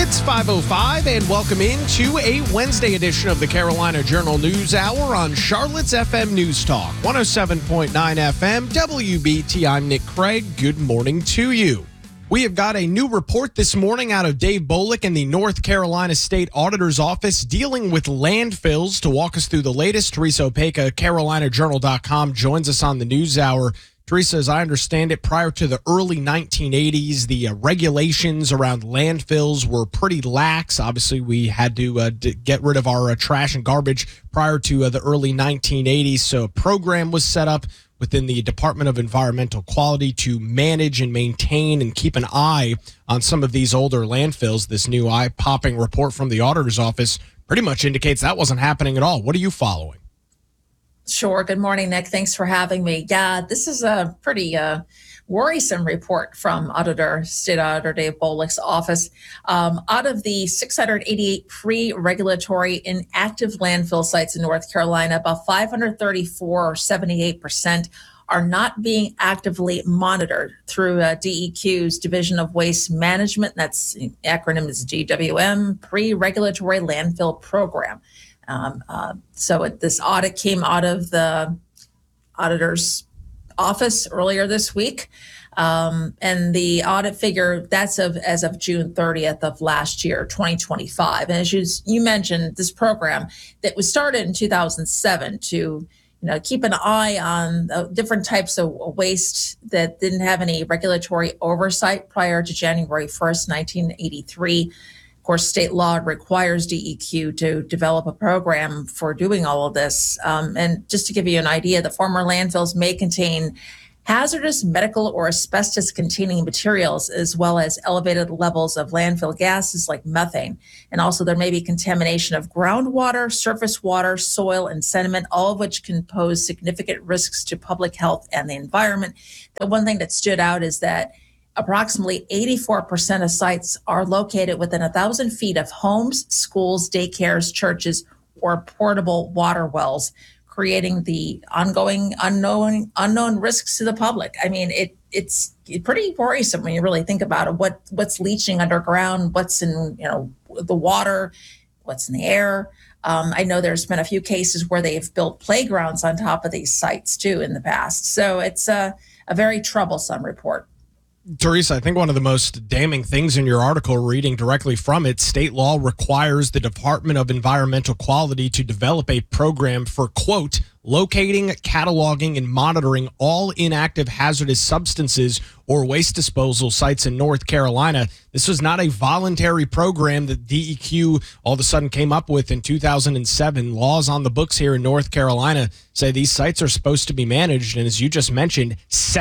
It's 5:05 and welcome into a Wednesday edition of the Carolina Journal News Hour on Charlotte's FM News Talk, 107.9 FM, WBT. I'm Nick Craig. Good morning to you. We have got a new report this morning out of Dave Bolick in the North Carolina State Auditor's Office dealing with landfills. To walk us through the latest, Teresa Opeka, CarolinaJournal.com, joins us on the News Hour. Teresa, as I understand it, prior to the early 1980s, the regulations around landfills were pretty lax. Obviously, we had to get rid of our trash and garbage prior to the early 1980s. So a program was set up within the Department of Environmental Quality to manage and maintain and keep an eye on some of these older landfills. This new eye-popping report from the Auditor's Office pretty much indicates that wasn't happening at all. What are you following? Sure. Good morning, Nick. Thanks for having me. Yeah, this is a pretty worrisome report from State Auditor Dave Bolick's office. Out of the 688 pre-regulatory inactive landfill sites in North Carolina, about 534 or 78% are not being actively monitored through DEQ's Division of Waste Management. That's the acronym is DWM, Pre-Regulatory Landfill Program. This audit came out of the auditor's office earlier this week. And the audit figure, that's as of June 30th of last year, 2025. And as you mentioned, this program that was started in 2007 to keep an eye on different types of waste that didn't have any regulatory oversight prior to January 1st, 1983. Of course, state law requires DEQ to develop a program for doing all of this. And just to give you an idea, the former landfills may contain hazardous medical or asbestos-containing materials, as well as elevated levels of landfill gases like methane. And also there may be contamination of groundwater, surface water, soil, and sediment, all of which can pose significant risks to public health and the environment. The one thing that stood out is that approximately 84% of sites are located within 1,000 feet of homes, schools, daycares, churches, or portable water wells, creating the ongoing unknown risks to the public. I mean, it's pretty worrisome when you really think about it. What's leaching underground, what's in the water, what's in the air. I know there's been a few cases where they've built playgrounds on top of these sites too in the past. So it's a very troublesome report. Teresa, I think one of the most damning things in your article, reading directly from it, state law requires the Department of Environmental Quality to develop a program for, quote, locating, cataloging, and monitoring all inactive hazardous substances or waste disposal sites in North Carolina. This was not a voluntary program that DEQ all of a sudden came up with in 2007. Laws on the books here in North Carolina say these sites are supposed to be managed, and as you just mentioned,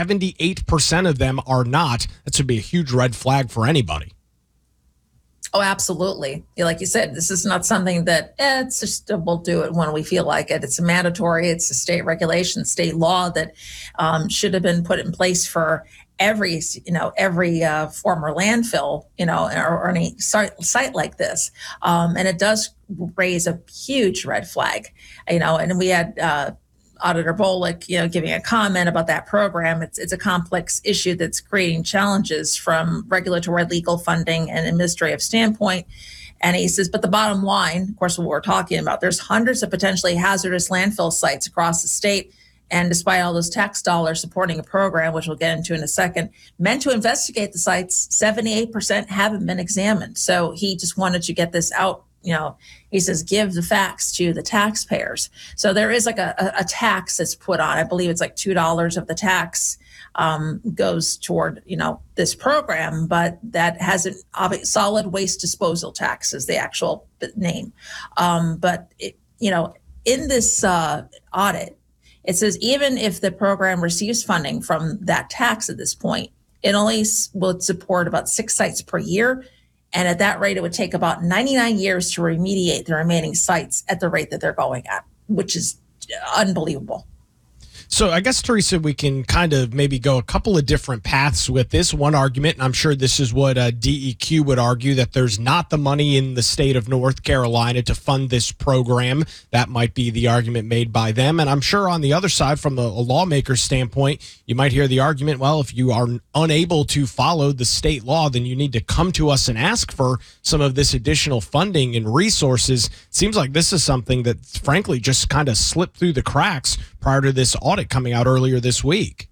78% of them are not. That should be a huge red flag for anybody. Oh, absolutely. Like you said, this is not something that it's just we'll do it when we feel like it. It's a mandatory. It's a state regulation, state law that should have been put in place for every former landfill, or any site like this. And it does raise a huge red flag, and we had Auditor Bolick, giving a comment about that program. It's a complex issue that's creating challenges from regulatory, legal, funding, and administrative standpoint. And he says, but the bottom line, of course, what we're talking about, there's hundreds of potentially hazardous landfill sites across the state. And despite all those tax dollars supporting a program, which we'll get into in a second, meant to investigate the sites, 78% haven't been examined. So he just wanted to get this out. He says, give the facts to the taxpayers. So there is like a tax that's put on. I believe it's like $2 of the tax goes toward, this program, but that hasn't solid waste disposal tax is the actual name. But in this audit, it says even if the program receives funding from that tax at this point, it only will support about 6 sites per year. And at that rate, it would take about 99 years to remediate the remaining sites at the rate that they're going at, which is unbelievable. So I guess, Teresa, we can kind of maybe go a couple of different paths with this. One argument, and I'm sure this is what DEQ would argue, that there's not the money in the state of North Carolina to fund this program. That might be the argument made by them. And I'm sure on the other side, from a lawmaker's standpoint, you might hear the argument, well, if you are unable to follow the state law, then you need to come to us and ask for some of this additional funding and resources. Seems like this is something that, frankly, just kind of slipped through the cracks prior to this audit coming out earlier this week.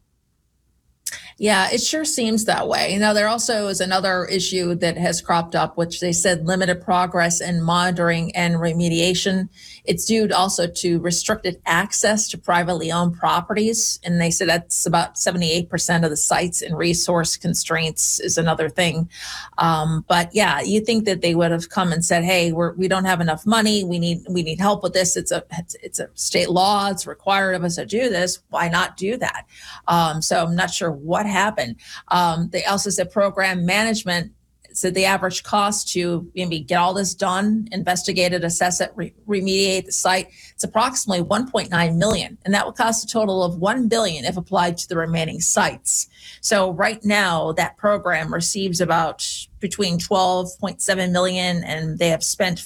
Yeah, it sure seems that way. Now, there also is another issue that has cropped up, which they said limited progress in monitoring and remediation. It's due also to restricted access to privately owned properties. And they said that's about 78% of the sites, and resource constraints is another thing. But yeah, you think that they would have come and said, hey, we don't have enough money. We need help with this. It's a state law. It's required of us to do this. Why not do that? So I'm not sure what happened. They also said program management said the average cost to maybe get all this done, investigate it, assess it, remediate the site, it's approximately 1.9 million, and that would cost a total of 1 billion if applied to the remaining sites. So right now, that program receives about between 12.7 million, and they have spent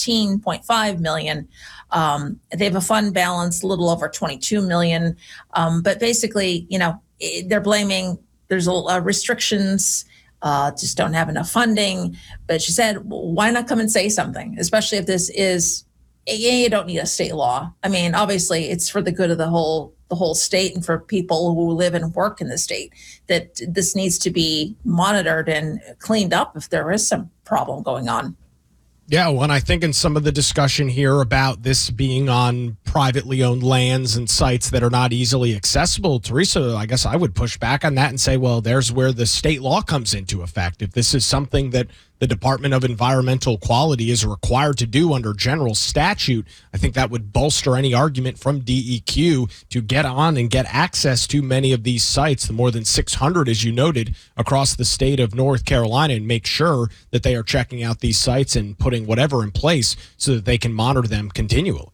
14.5 million. They have a fund balance a little over 22 million, but basically, they're blaming there's restrictions. Just don't have enough funding. But she said, well, why not come and say something, especially if this is, you don't need a state law. I mean, obviously, it's for the good of the whole state and for people who live and work in the state, that this needs to be monitored and cleaned up if there is some problem going on. Yeah, well, and I think in some of the discussion here about this being on privately owned lands and sites that are not easily accessible, Teresa, I guess I would push back on that and say, well, there's where the state law comes into effect. If this is something that the Department of Environmental Quality is required to do under general statute, I think that would bolster any argument from DEQ to get on and get access to many of these sites, the more than 600, as you noted, across the state of North Carolina, and make sure that they are checking out these sites and putting whatever in place so that they can monitor them continually.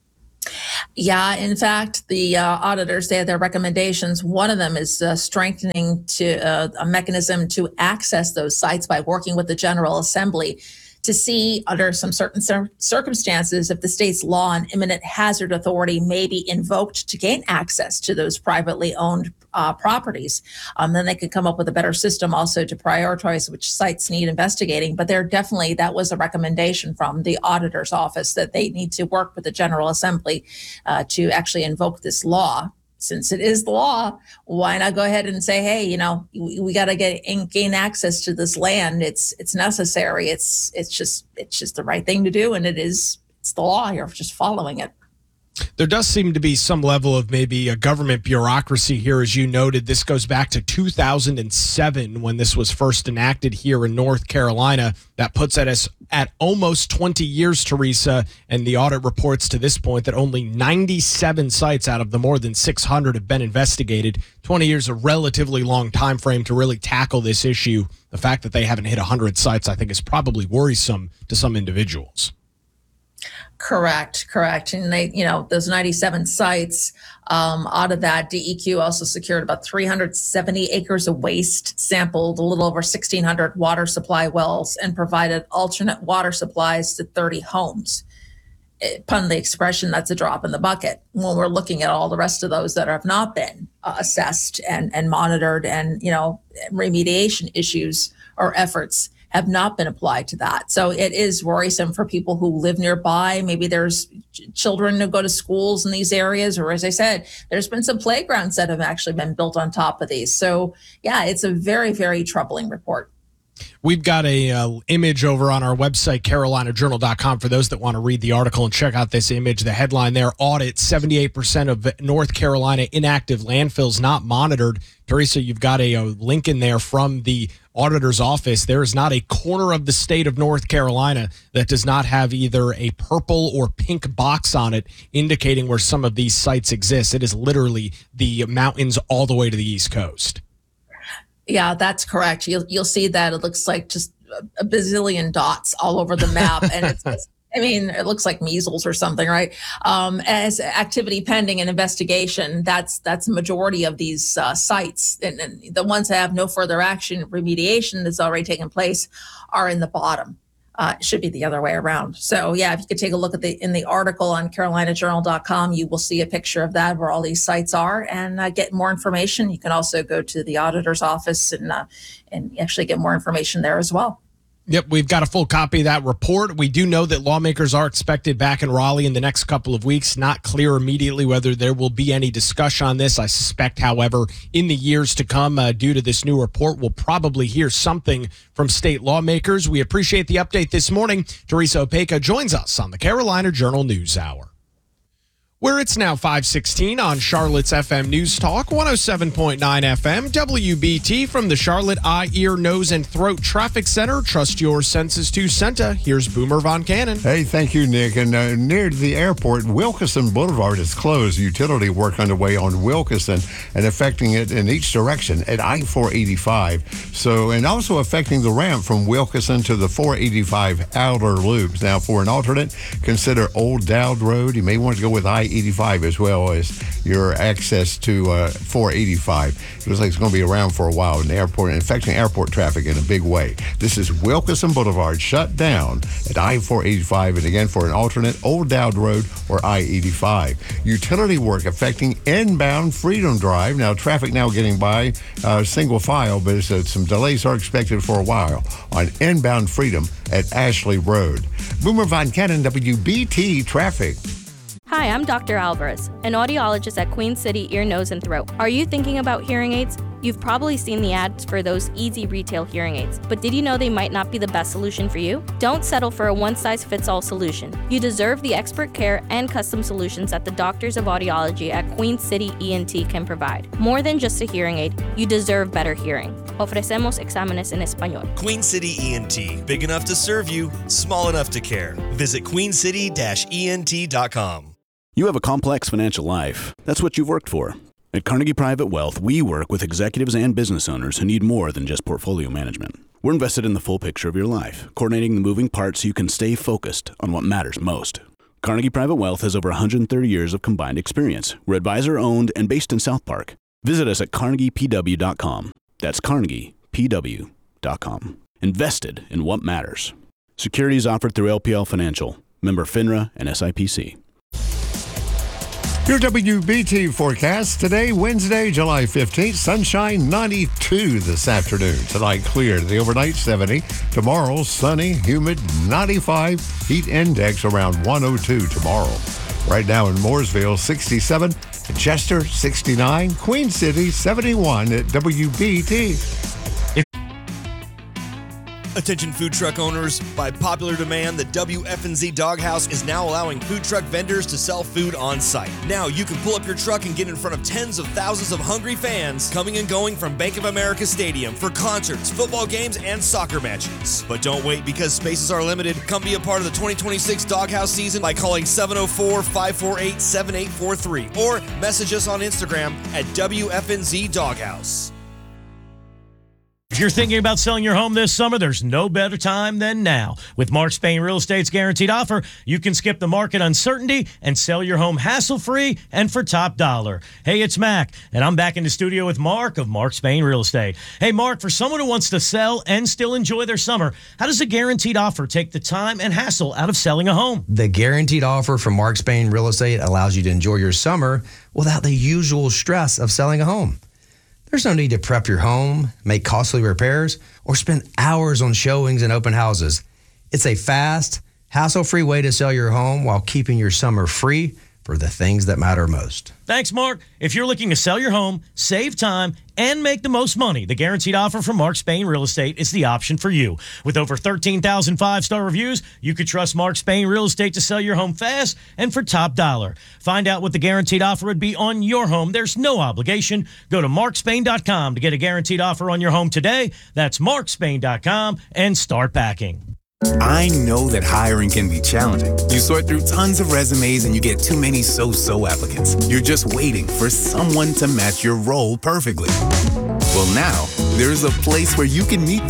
Yeah, in fact, the auditors, they had their recommendations. One of them is strengthening to a mechanism to access those sites by working with the General Assembly to see under some certain circumstances if the state's law on imminent hazard authority may be invoked to gain access to those privately owned properties. Then they could come up with a better system also to prioritize which sites need investigating. But that was a recommendation from the auditor's office that they need to work with the General Assembly to actually invoke this law. Since it is the law, why not go ahead and say, hey, we got to gain access to this land. It's necessary. It's just the right thing to do, and it's the law. You're just following it. There does seem to be some level of maybe a government bureaucracy here. As you noted, this goes back to 2007 when this was first enacted here in North Carolina. That puts us at almost 20 years, Teresa, and the audit reports to this point that only 97 sites out of the more than 600 have been investigated. 20 years, a relatively long time frame to really tackle this issue. The fact that they haven't hit 100 sites, I think, is probably worrisome to some individuals. Correct. And they, those 97 sites, out of that, DEQ also secured about 370 acres of waste, sampled a little over 1,600 water supply wells, and provided alternate water supplies to 30 homes. Pardon the expression, that's a drop in the bucket when we're looking at all the rest of those that have not been assessed and monitored, and, remediation issues or efforts have not been applied to that. So it is worrisome for people who live nearby. Maybe there's children who go to schools in these areas, or as I said, there's been some playgrounds that have actually been built on top of these. So yeah, it's a very, very troubling report. We've got a image over on our website, carolinajournal.com, for those that want to read the article and check out this image. The headline there, audit, 78% of North Carolina inactive landfills not monitored. Teresa, you've got a link in there from the auditor's office. There is not a corner of the state of North Carolina that does not have either a purple or pink box on it indicating where some of these sites exist. It is literally the mountains all the way to the East Coast. Yeah, that's correct. You'll see that it looks like just a bazillion dots all over the map, and I mean, it looks like measles or something, right? As activity pending and investigation, that's the majority of these sites, and the ones that have no further action remediation that's already taken place are in the bottom. It should be the other way around. So yeah, if you could take a look at in the article on CarolinaJournal.com, you will see a picture of that where all these sites are, and get more information. You can also go to the auditor's office and actually get more information there as well. Yep, we've got a full copy of that report. We do know that lawmakers are expected back in Raleigh in the next couple of weeks. Not clear immediately whether there will be any discussion on this. I suspect, however, in the years to come, due to this new report, we'll probably hear something from state lawmakers. We appreciate the update this morning. Teresa Opeka joins us on the Carolina Journal News Hour, where it's now 5:16 on Charlotte's FM News Talk, 107.9 FM, WBT from the Charlotte Eye, Ear, Nose, and Throat Traffic Center. Trust your senses to Senta. Here's Boomer Von Cannon. Hey, thank you, Nick. And near the airport, Wilkeson Boulevard is closed. Utility work underway on Wilkeson and affecting it in each direction at I-485. And also affecting the ramp from Wilkeson to the 485 outer loops. Now, for an alternate, consider Old Dowd Road. You may want to go with I-85 as well as your access to 485. It looks like it's going to be around for a while in the airport and affecting airport traffic in a big way. This is Wilkeson Boulevard shut down at I-485, and again for an alternate, Old Dowd Road or I-85. Utility work affecting inbound Freedom Drive. Now traffic now getting by single file, but some delays are expected for a while on inbound Freedom at Ashley Road. Boomer Von Cannon, WBT Traffic. Hi, I'm Dr. Alvarez, an audiologist at Queen City Ear, Nose, and Throat. Are you thinking about hearing aids? You've probably seen the ads for those easy retail hearing aids, but did you know they might not be the best solution for you? Don't settle for a one-size-fits-all solution. You deserve the expert care and custom solutions that the doctors of audiology at Queen City ENT can provide. More than just a hearing aid, you deserve better hearing. Ofrecemos exámenes en español. Queen City ENT, big enough to serve you, small enough to care. Visit queencity-ent.com. You have a complex financial life. That's what you've worked for. At Carnegie Private Wealth, we work with executives and business owners who need more than just portfolio management. We're invested in the full picture of your life, coordinating the moving parts so you can stay focused on what matters most. Carnegie Private Wealth has over 130 years of combined experience. We're advisor-owned and based in South Park. Visit us at carnegiepw.com. That's carnegiepw.com. Invested in what matters. Securities offered through LPL Financial. Member FINRA and SIPC. Your WBT forecast today, Wednesday, July 15th. Sunshine 92 this afternoon. Tonight clear. The overnight 70. Tomorrow sunny, humid 95. Heat index around 102 tomorrow. Right now in Mooresville 67. Chester 69. Queen City 71 at WBT. Attention food truck owners, by popular demand, the WFNZ Doghouse is now allowing food truck vendors to sell food on site. Now you can pull up your truck and get in front of tens of thousands of hungry fans coming and going from Bank of America Stadium for concerts, football games, and soccer matches. But don't wait, because spaces are limited. Come be a part of the 2026 Doghouse season by calling 704-548-7843 or message us on Instagram at WFNZ Doghouse. If you're thinking about selling your home this summer, there's no better time than now. With Mark Spain Real Estate's guaranteed offer, you can skip the market uncertainty and sell your home hassle-free and for top dollar. Hey, it's Mac, and I'm back in the studio with Mark of Mark Spain Real Estate. Hey, Mark, for someone who wants to sell and still enjoy their summer, how does a guaranteed offer take the time and hassle out of selling a home? The guaranteed offer from Mark Spain Real Estate allows you to enjoy your summer without the usual stress of selling a home. There's no need to prep your home, make costly repairs, or spend hours on showings and open houses. It's a fast, hassle-free way to sell your home while keeping your summer free for the things that matter most. Thanks, Mark. If you're looking to sell your home, save time, and make the most money, the guaranteed offer from Mark Spain Real Estate is the option for you. With over 13,000 five-star reviews, you could trust Mark Spain Real Estate to sell your home fast and for top dollar. Find out what the guaranteed offer would be on your home. There's no obligation. Go to markspain.com to get a guaranteed offer on your home today. That's markspain.com and start backing. I know that hiring can be challenging. You sort through tons of resumes and you get too many so-so applicants. You're just waiting for someone to match your role perfectly. Well, now, there's a place where you can meet